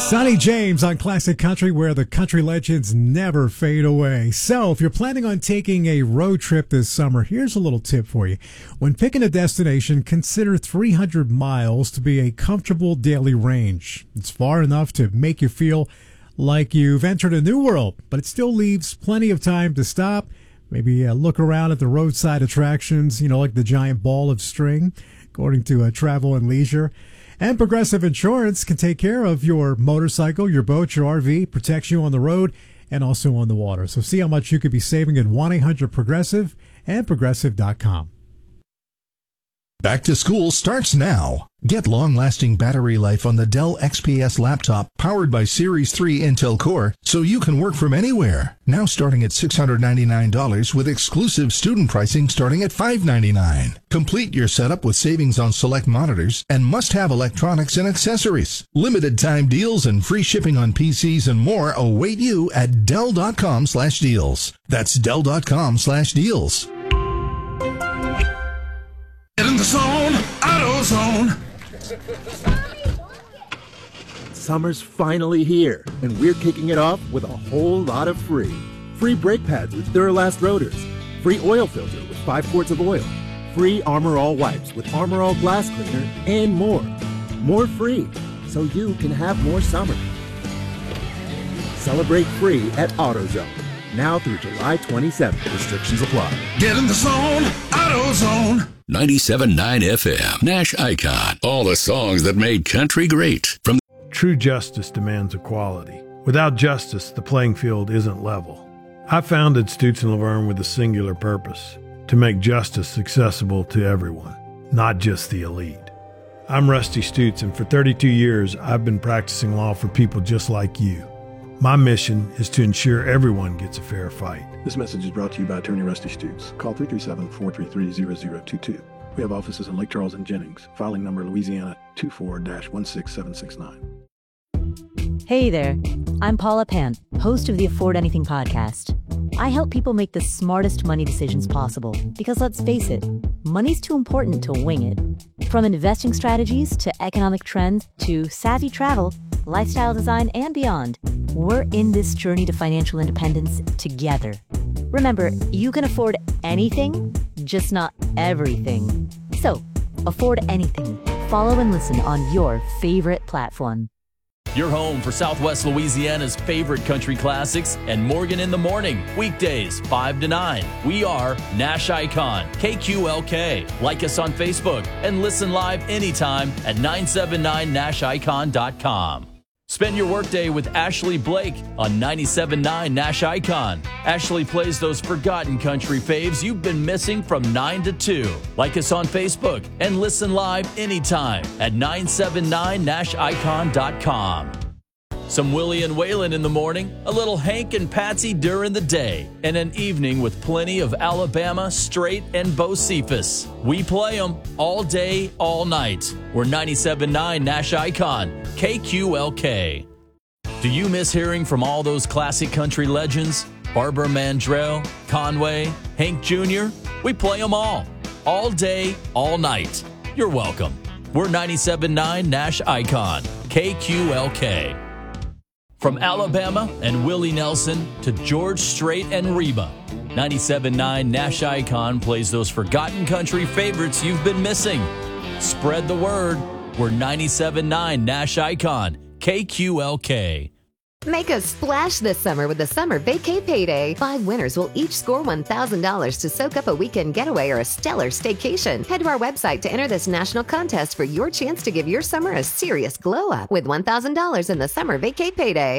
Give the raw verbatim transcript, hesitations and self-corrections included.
Sonny James on Classic Country, where the country legends never fade away. So if you're planning on taking a road trip this summer, here's a little tip for you. When picking a destination, consider three hundred miles to be a comfortable daily range. It's far enough to make you feel like you've entered a new world, but it still leaves plenty of time to stop, maybe uh, look around at the roadside attractions, you know, like the giant ball of string, according to uh, Travel and Leisure. And Progressive Insurance can take care of your motorcycle, your boat, your R V, protects you on the road and also on the water. So see how much you could be saving at one eight hundred progressive and progressive dot com. Back to school starts now. Get long-lasting battery life on the Dell X P S laptop powered by Series three Intel Core so you can work from anywhere. Now starting at six hundred ninety-nine dollars with exclusive student pricing starting at five hundred ninety-nine dollars. Complete your setup with savings on select monitors and must-have electronics and accessories. Limited time deals and free shipping on P Cs and more await you at Dell.com slash deals. That's Dell.com slash deals. Get in the zone, AutoZone. Summer's finally here, and we're kicking it off with a whole lot of free. Free brake pads with Duralast rotors. Free oil filter with five quarts of oil. Free Armor All wipes with Armor All glass cleaner, and more. More free, so you can have more summer. Celebrate free at AutoZone. Now through July twenty-seventh. Restrictions apply. Get in the zone, AutoZone. ninety-seven point nine F M, Nash Icon. All the songs that made country great. From True justice demands equality. Without justice, the playing field isn't level. I founded Stutz and Laverne with a singular purpose: to make justice accessible to everyone, not just the elite. I'm Rusty Stutz, and for thirty-two years, I've been practicing law for people just like you. My mission is to ensure everyone gets a fair fight. This message is brought to you by Attorney Rusty Stutz. Call three three seven, four three three, zero zero two two. We have offices in Lake Charles and Jennings. Filing number Louisiana two four dash one six seven six nine. Hey there, I'm Paula Pant, host of the Afford Anything podcast. I help people make the smartest money decisions possible because, let's face it, money's too important to wing it. From investing strategies to economic trends to savvy travel, lifestyle design, and beyond, we're in this journey to financial independence together. Remember, you can afford anything, just not everything. So, afford anything. Follow and listen on your favorite platform. Your home for Southwest Louisiana's favorite country classics and Morgan in the Morning, weekdays five to nine. We are Nash Icon, K Q L K. Like us on Facebook and listen live anytime at nine seven nine nash icon dot com. Spend your workday with Ashley Blake on ninety-seven point nine Nash Icon. Ashley plays those forgotten country faves you've been missing from nine to two. Like us on Facebook and listen live anytime at nine seven nine nash icon dot com. Some Willie and Waylon in the morning, a little Hank and Patsy during the day, and an evening with plenty of Alabama, Straight, and Bo Cephas. We play them all day, all night. We're ninety-seven point nine Nash Icon, K Q L K. Do you miss hearing from all those classic country legends? Barbara Mandrell, Conway, Hank Junior? We play them all, all day, all night. You're welcome. We're ninety-seven point nine Nash Icon, K Q L K. From Alabama and Willie Nelson to George Strait and Reba, ninety-seven point nine Nash Icon plays those forgotten country favorites you've been missing. Spread the word. We're ninety-seven point nine Nash Icon, K Q L K. Make a splash this summer with the Summer Vacay Payday. Five winners will each score one thousand dollars to soak up a weekend getaway or a stellar staycation. Head to our website to enter this national contest for your chance to give your summer a serious glow up with one thousand dollars in the Summer Vacay Payday.